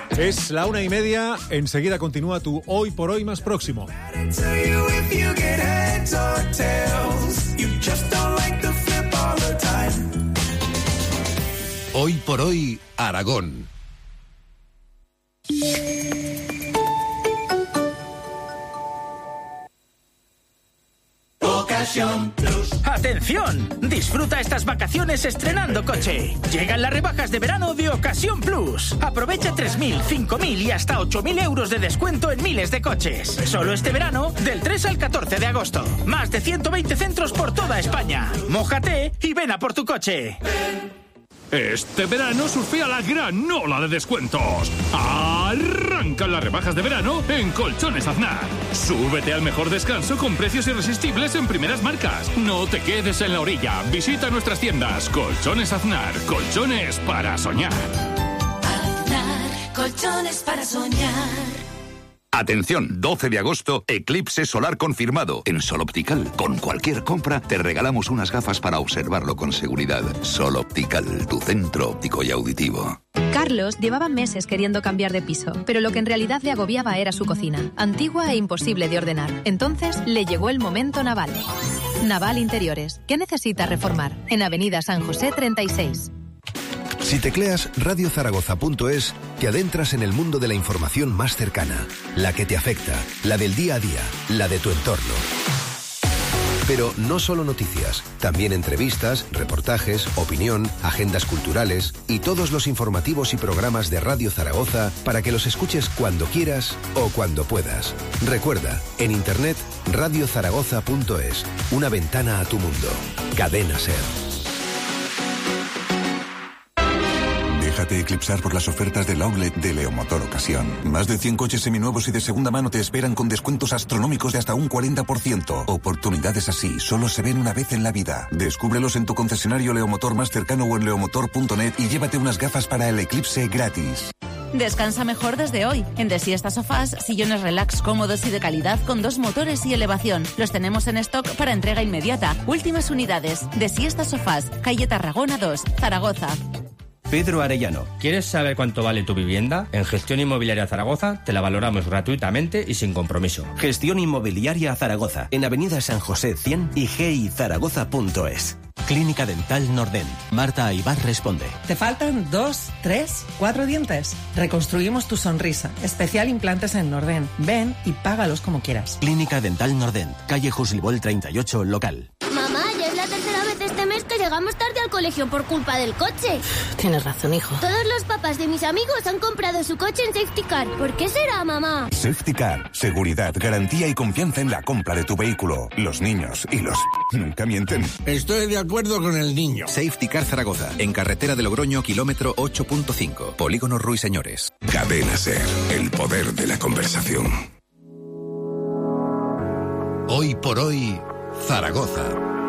Es la 1:30, enseguida continúa tu Hoy por Hoy más próximo. Hoy por Hoy, Aragón. ¡Atención! Disfruta estas vacaciones estrenando coche. Llegan las rebajas de verano de Ocasión Plus. Aprovecha 3.000, 5.000 y hasta 8.000 euros de descuento en miles de coches. Solo este verano, del 3 al 14 de agosto. Más de 120 centros por toda España. Mójate y ven a por tu coche. Este verano surfea la gran ola de descuentos. Arrancan las rebajas de verano en Colchones Aznar. Súbete al mejor descanso con precios irresistibles en primeras marcas. No te quedes en la orilla. Visita nuestras tiendas. Colchones Aznar. Colchones para soñar. Aznar. Colchones para soñar. Atención, 12 de agosto, eclipse solar confirmado en Sol Optical. Con cualquier compra te regalamos unas gafas para observarlo con seguridad. Sol Optical, tu centro óptico y auditivo. Carlos llevaba meses queriendo cambiar de piso, pero lo que en realidad le agobiaba era su cocina, antigua e imposible de ordenar. Entonces le llegó el momento Naval. Naval Interiores. ¿Qué necesita reformar? En Avenida San José 36. Si tecleas radiozaragoza.es, te adentras en el mundo de la información más cercana, la que te afecta, la del día a día, la de tu entorno. Pero no solo noticias, también entrevistas, reportajes, opinión, agendas culturales y todos los informativos y programas de Radio Zaragoza para que los escuches cuando quieras o cuando puedas. Recuerda, en internet, radiozaragoza.es, una ventana a tu mundo. Cadena SER. Déjate eclipsar por las ofertas del outlet de Leomotor Ocasión. Más de 100 coches seminuevos y de segunda mano te esperan con descuentos astronómicos de hasta un 40%. Oportunidades así solo se ven una vez en la vida. Descúbrelos en tu concesionario Leomotor más cercano o en leomotor.net y llévate unas gafas para el eclipse gratis. Descansa mejor desde hoy. En De Siesta Sofás, sillones relax cómodos y de calidad con 2 motores y elevación. Los tenemos en stock para entrega inmediata. Últimas unidades. De Siesta Sofás, calle Tarragona 2, Zaragoza. Pedro Arellano, ¿quieres saber cuánto vale tu vivienda? En Gestión Inmobiliaria Zaragoza te la valoramos gratuitamente y sin compromiso. Gestión Inmobiliaria Zaragoza, en Avenida San José 100 y gizaragoza.es. Clínica Dental Nordent. Marta Aybar responde. ¿Te faltan 2, 3, 4 dientes? Reconstruimos tu sonrisa. Especial implantes en Nordent. Ven y págalos como quieras. Clínica Dental Nordent. Calle Juslibol 38, local. Mamá, ya es la tercera vez este mes que llegamos tarde al colegio por culpa del coche. Tienes razón, hijo. Todos los papás de mis amigos han comprado su coche en Safety Car. ¿Por qué será, mamá? Safety Car. Seguridad, garantía y confianza en la compra de tu vehículo. Los niños y los... nunca mienten. Estoy de acuerdo con el niño. Safety Car Zaragoza, en carretera de Logroño, kilómetro 8.5. Polígono Ruiseñores. Cadena SER, el poder de la conversación. Hoy por hoy, Zaragoza.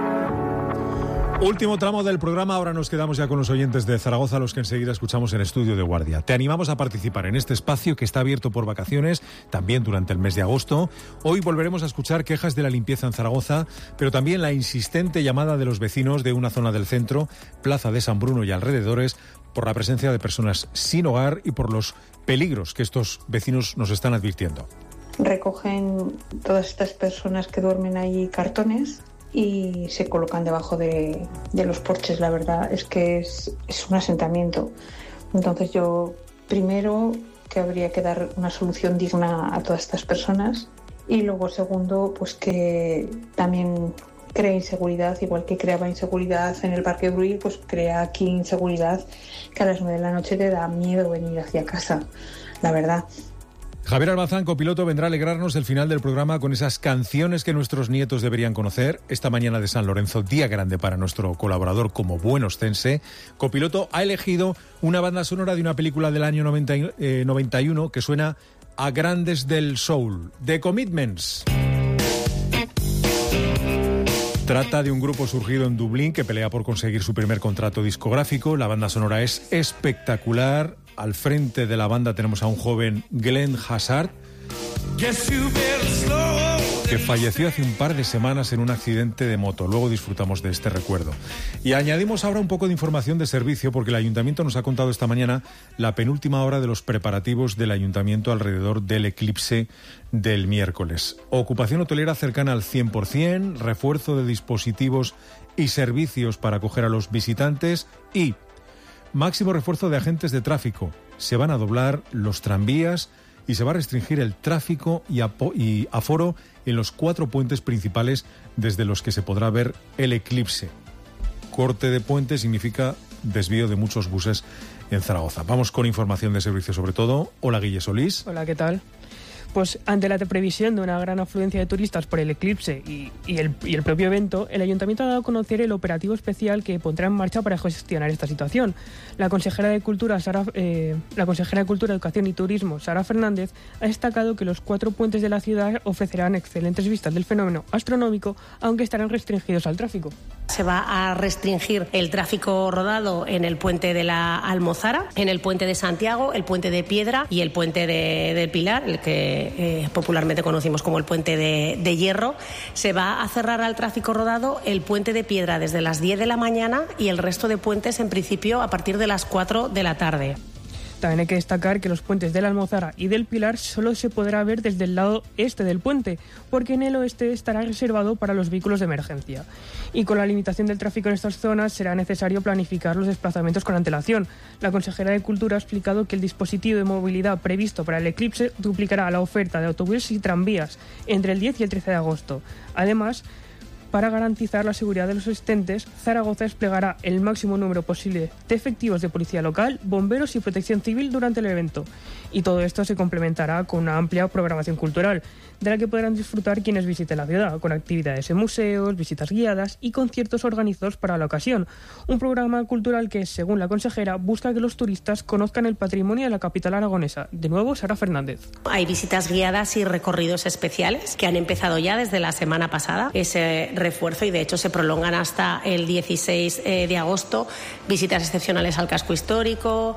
Último tramo del programa, ahora nos quedamos ya con los oyentes de Zaragoza, los que enseguida escuchamos en Estudio de Guardia. Te animamos a participar en este espacio que está abierto por vacaciones, también durante el mes de agosto. Hoy volveremos a escuchar quejas de la limpieza en Zaragoza, pero también la insistente llamada de los vecinos de una zona del centro, Plaza de San Bruno y alrededores, por la presencia de personas sin hogar y por los peligros que estos vecinos nos están advirtiendo. Recogen todas estas personas que duermen ahí cartones y se colocan debajo de los porches. La verdad es que es un asentamiento. Entonces yo, primero, que habría que dar una solución digna a todas estas personas, y luego, segundo, pues que también crea inseguridad, igual que creaba inseguridad en el Parque Brull, pues crea aquí inseguridad, que a las 9 de la noche te da miedo venir hacia casa, la verdad. Javier Almazán, copiloto, vendrá a alegrarnos el final del programa con esas canciones que nuestros nietos deberían conocer. Esta mañana de San Lorenzo, día grande para nuestro colaborador como buen ostense. Copiloto ha elegido una banda sonora de una película del año 91 que suena a grandes del soul, The Commitments. Trata de un grupo surgido en Dublín que pelea por conseguir su primer contrato discográfico. La banda sonora es espectacular. Al frente de la banda tenemos a un joven Glenn Hazzard. que falleció hace un par de semanas en un accidente de moto. Luego disfrutamos de este recuerdo. Y añadimos ahora un poco de información de servicio, porque el Ayuntamiento nos ha contado esta mañana la penúltima hora de los preparativos del Ayuntamiento alrededor del eclipse del miércoles. Ocupación hotelera cercana al 100%, refuerzo de dispositivos y servicios para acoger a los visitantes y máximo refuerzo de agentes de tráfico. Se van a doblar los tranvías y se va a restringir el tráfico y aforo en los 4 puentes principales desde los que se podrá ver el eclipse. Corte de puente significa desvío de muchos buses en Zaragoza. Vamos con información de servicio sobre todo. Hola, Guille Solís. Hola, ¿qué tal? Pues ante la previsión de una gran afluencia de turistas por el eclipse y el propio evento, el Ayuntamiento ha dado a conocer el operativo especial que pondrá en marcha para gestionar esta situación. La consejera de Cultura, Educación y Turismo, Sara Fernández, ha destacado que los 4 puentes de la ciudad ofrecerán excelentes vistas del fenómeno astronómico, aunque estarán restringidos al tráfico. Se va a restringir el tráfico rodado en el puente de la Almozara, en el puente de Santiago, el puente de Piedra y el puente del Pilar, el que popularmente conocimos como el puente de Hierro. Se va a cerrar al tráfico rodado el puente de Piedra desde las 10 de la mañana y el resto de puentes en principio a partir de las 4 de la tarde. También hay que destacar que los puentes de la Almozara y del Pilar solo se podrá ver desde el lado este del puente, porque en el oeste estará reservado para los vehículos de emergencia. Y con la limitación del tráfico en estas zonas será necesario planificar los desplazamientos con antelación. La consejera de Cultura ha explicado que el dispositivo de movilidad previsto para el eclipse duplicará la oferta de autobuses y tranvías entre el 10 y el 13 de agosto. Además, para garantizar la seguridad de los asistentes, Zaragoza desplegará el máximo número posible de efectivos de policía local, bomberos y protección civil durante el evento. Y todo esto se complementará con una amplia programación cultural, de la que podrán disfrutar quienes visiten la ciudad, con actividades en museos, visitas guiadas y conciertos organizados para la ocasión. Un programa cultural que, según la consejera, busca que los turistas conozcan el patrimonio de la capital aragonesa. De nuevo, Sara Fernández. Hay visitas guiadas y recorridos especiales que han empezado ya desde la semana pasada. Ese refuerzo, y de hecho se prolongan hasta el 16 de agosto. Visitas excepcionales al casco histórico.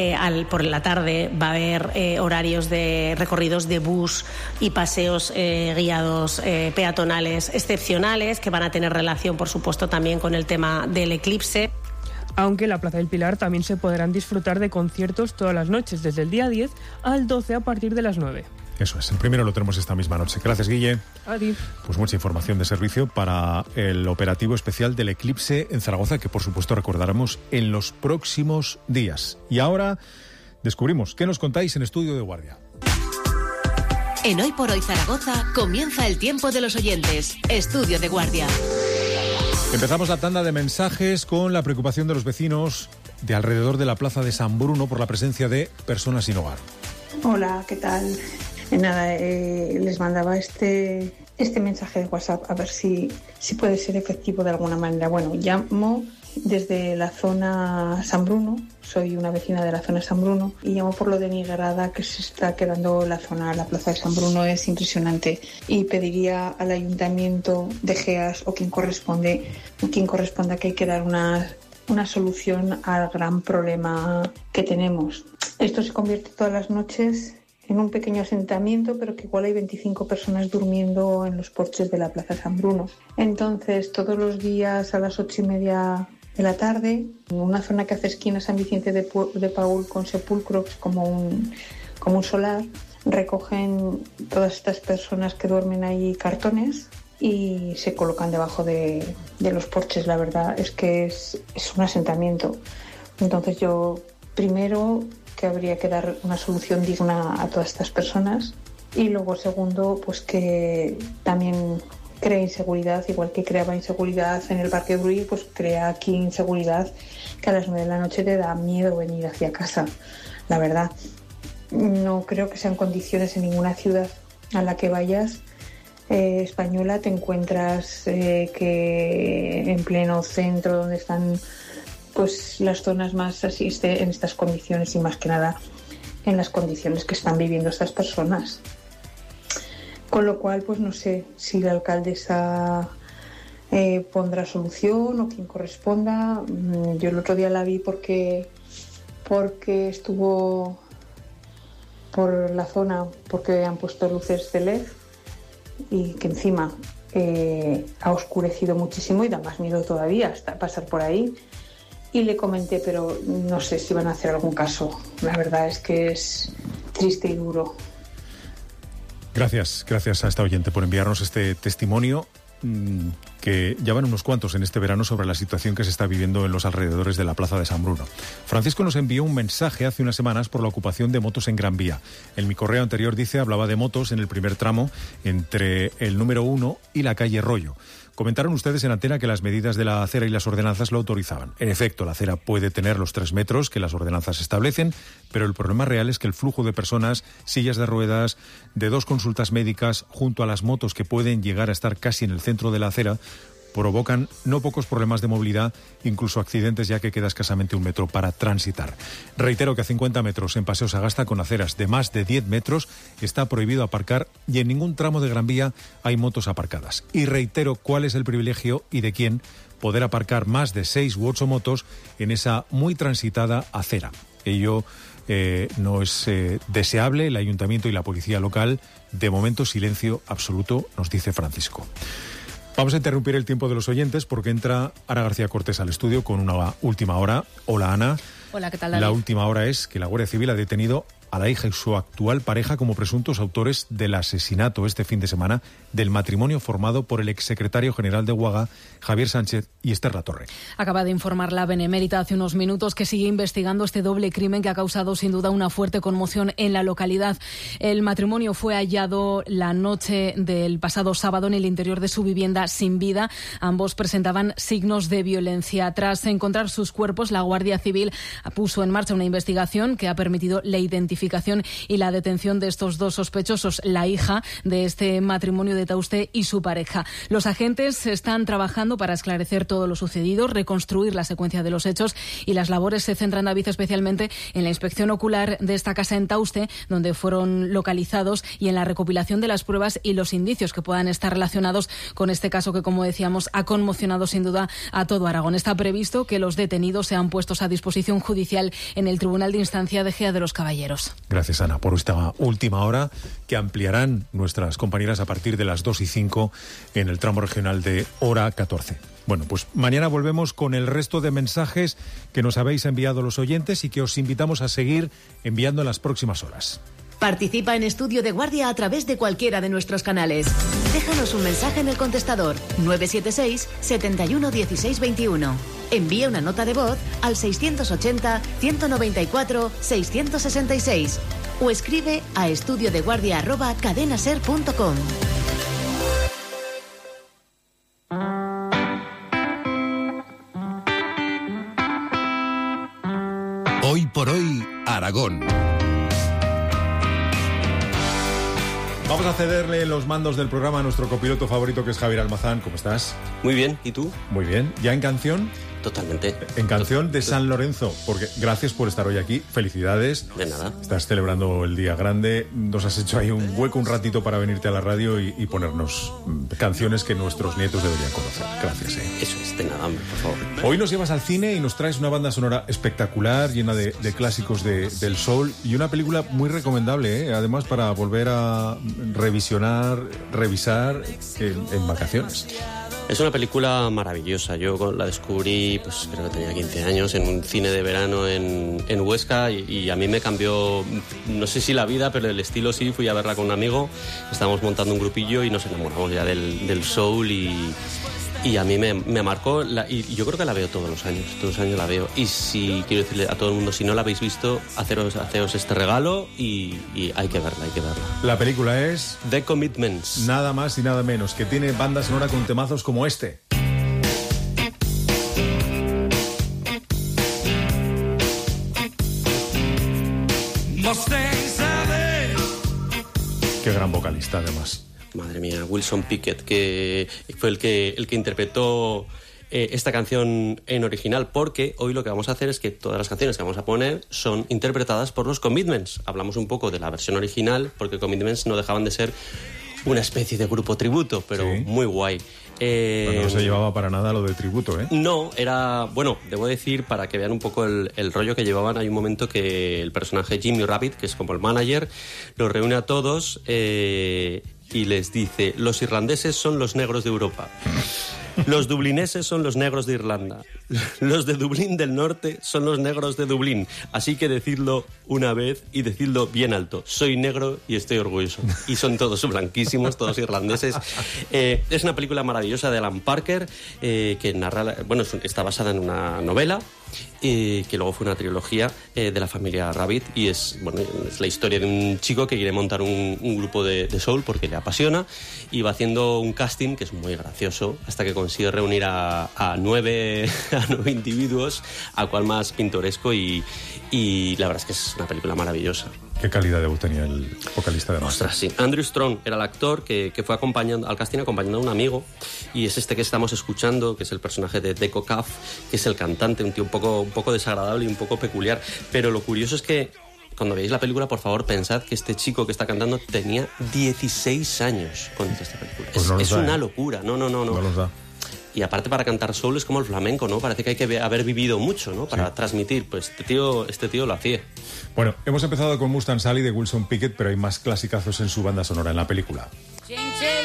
Por la tarde va a haber horarios de recorridos de bus y paseos guiados peatonales excepcionales que van a tener relación, por supuesto, también con el tema del eclipse. Aunque en la Plaza del Pilar también se podrán disfrutar de conciertos todas las noches, desde el día 10 al 12 a partir de las 9. Eso es, el primero lo tenemos esta misma noche. Gracias, Guille. Adiós. Pues mucha información de servicio para el operativo especial del eclipse en Zaragoza, que por supuesto recordaremos en los próximos días. Y ahora descubrimos qué nos contáis en Estudio de Guardia. En Hoy por Hoy Zaragoza comienza el tiempo de los oyentes. Estudio de Guardia. Empezamos la tanda de mensajes con la preocupación de los vecinos de alrededor de la plaza de San Bruno por la presencia de personas sin hogar. Hola, ¿qué tal? Nada, les mandaba este mensaje de WhatsApp a ver si puede ser efectivo de alguna manera. Bueno, llamo desde la zona San Bruno, soy una vecina de la zona San Bruno y llamo por lo denigrada que se está quedando la plaza de San Bruno. Es impresionante y pediría al ayuntamiento de Geas o quien corresponda que hay que dar una solución al gran problema que tenemos. Esto se convierte todas las noches en un pequeño asentamiento, pero que igual hay 25 personas durmiendo en los porches de la Plaza San Bruno. Entonces, todos los días a las 8:30 de la tarde, en una zona que hace esquina San Vicente de Paúl con Sepulcro, que es como un solar, recogen todas estas personas que duermen ahí cartones y se colocan debajo de los porches. La verdad es que es un asentamiento. Entonces yo, primero, que habría que dar una solución digna a todas estas personas y luego, segundo, pues que también crea inseguridad, igual que creaba inseguridad en el Parque Brull, pues crea aquí inseguridad que a las 9 de la noche te da miedo venir hacia casa. La verdad, no creo que sean condiciones en ninguna ciudad a la que vayas española te encuentras que en pleno centro, donde están pues las zonas más así en estas condiciones y más que nada en las condiciones que están viviendo estas personas. Con lo cual, pues no sé si la alcaldesa pondrá solución o quien corresponda. Yo el otro día la vi porque estuvo por la zona, porque han puesto luces de LED y que encima ha oscurecido muchísimo y da más miedo todavía hasta pasar por ahí. Y le comenté, pero no sé si van a hacer algún caso. La verdad es que es triste y duro. Gracias a esta oyente por enviarnos este testimonio, que ya van unos cuantos en este verano sobre la situación que se está viviendo en los alrededores de la Plaza de San Bruno. Francisco nos envió un mensaje hace unas semanas por la ocupación de motos en Gran Vía. En mi correo anterior hablaba de motos en el primer tramo entre el número 1 y la calle Rollo. Comentaron ustedes en antena que las medidas de la acera y las ordenanzas lo autorizaban. En efecto, la acera puede tener los 3 metros que las ordenanzas establecen, pero el problema real es que el flujo de personas, sillas de ruedas, de 2 consultas médicas, junto a las motos que pueden llegar a estar casi en el centro de la acera, provocan no pocos problemas de movilidad, incluso accidentes, ya que queda escasamente 1 metro para transitar. Reitero que a 50 metros en Paseo Sagasta, con aceras de más de 10 metros, está prohibido aparcar y en ningún tramo de Gran Vía hay motos aparcadas. Y reitero cuál es el privilegio y de quién poder aparcar más de 6 u 8 motos en esa muy transitada acera. Ello no es deseable. El Ayuntamiento y la Policía Local, de momento, silencio absoluto, nos dice Francisco. Vamos a interrumpir el tiempo de los oyentes porque entra Ana García Cortés al estudio con una última hora. Hola, Ana. Hola, ¿qué tal, David? La última hora es que la Guardia Civil ha detenido a la hija y su actual pareja como presuntos autores del asesinato este fin de semana del matrimonio formado por el exsecretario general de UAGA, Javier Sánchez, y Esther Latorre. Acaba de informar la Benemérita hace unos minutos que sigue investigando este doble crimen que ha causado sin duda una fuerte conmoción en la localidad. El matrimonio fue hallado la noche del pasado sábado en el interior de su vivienda sin vida. Ambos presentaban signos de violencia. Tras encontrar sus cuerpos, la Guardia Civil puso en marcha una investigación que ha permitido la identificación y la detención de estos 2 sospechosos, la hija de este matrimonio de Tauste y su pareja. Los agentes están trabajando para esclarecer todo lo sucedido, reconstruir la secuencia de los hechos, y las labores se centran, David, especialmente en la inspección ocular de esta casa en Tauste, donde fueron localizados, y en la recopilación de las pruebas y los indicios que puedan estar relacionados con este caso que, como decíamos, ha conmocionado sin duda a todo Aragón. Está previsto que los detenidos sean puestos a disposición judicial en el Tribunal de Instancia de Gea de los Caballeros. Gracias, Ana, por esta última hora que ampliarán nuestras compañeras a partir de las 2:05 en el tramo regional de hora 14. Bueno, pues mañana volvemos con el resto de mensajes que nos habéis enviado los oyentes y que os invitamos a seguir enviando en las próximas horas. Participa en Estudio de Guardia a través de cualquiera de nuestros canales. Déjanos un mensaje en el contestador 976 71 16 21. Envía una nota de voz al 680 194 666 o escribe a estudiodeguardia@cadenaser.com. Hoy por hoy, Aragón. Vamos a cederle los mandos del programa a nuestro copiloto favorito, que es Javier Almazán. ¿Cómo estás? Muy bien, ¿y tú? Muy bien. ¿Ya en canción? Totalmente. En canción de San Lorenzo, porque gracias por estar hoy aquí. Felicidades. De nada. Estás celebrando el día grande. Nos has hecho ahí un hueco, un ratito para venirte a la radio y ponernos canciones que nuestros nietos deberían conocer. Gracias. Eso es, de nada, por favor. Hoy nos llevas al cine y nos traes una banda sonora espectacular, llena de clásicos del soul, y una película muy recomendable, además, para volver a revisar en vacaciones. Es una película maravillosa. Yo la descubrí, pues creo que tenía 15 años, en un cine de verano en Huesca, y a mí me cambió, no sé si la vida, pero el estilo sí. Fui a verla con un amigo, estábamos montando un grupillo y nos enamoramos ya del soul, y a mí me marcó, y yo creo que la veo todos los años la veo. Y si quiero decirle a todo el mundo, si no la habéis visto, haceros este regalo y hay que verla. La película es The Commitments. Nada más y nada menos, que tiene banda sonora con temazos como este. Qué gran vocalista, además. Madre mía, Wilson Pickett, que fue el que interpretó esta canción en original, porque hoy lo que vamos a hacer es que todas las canciones que vamos a poner son interpretadas por los Commitments. Hablamos un poco de la versión original, porque Commitments no dejaban de ser una especie de grupo tributo, pero sí, muy guay. No se llevaba para nada lo de tributo, ¿eh? No, era... Bueno, debo decir, para que vean un poco el rollo que llevaban, hay un momento que el personaje Jimmy Rabbit, que es como el manager, los reúne a todos... y les dice: los irlandeses son los negros de Europa. Los dublineses son los negros de Irlanda. Los de Dublín del Norte son los negros de Dublín. Así que decidlo una vez y decidlo bien alto. Soy negro y estoy orgulloso. Y son todos blanquísimos, todos irlandeses. Es una película maravillosa de Alan Parker que narra... Bueno, está basada en una novela que luego fue una trilogía de la familia Rabbit, y es la historia de un chico que quiere montar un grupo de soul porque le apasiona, y va haciendo un casting que es muy gracioso hasta que consigue reunir a 9 individuos, a cual más pintoresco, y la verdad es que es una película maravillosa. ¿Qué calidad de voz tenía el vocalista de Master? Ostras, sí. Andrew Strong era el actor que fue acompañando al casting, acompañando a un amigo, y es este que estamos escuchando, que es el personaje de Deco Caff, que es el cantante, un tío un poco desagradable y un poco peculiar. Pero lo curioso es que cuando veáis la película, por favor, pensad que este chico que está cantando tenía 16 años cuando hizo esta película. Pues es una locura. No los da. Y aparte, para cantar soul es como el flamenco, ¿no? Parece que hay que haber vivido mucho, ¿no? Para transmitir. Pues este tío lo hacía. Bueno, hemos empezado con Mustang Sally de Wilson Pickett, pero hay más clasicazos en su banda sonora en la película.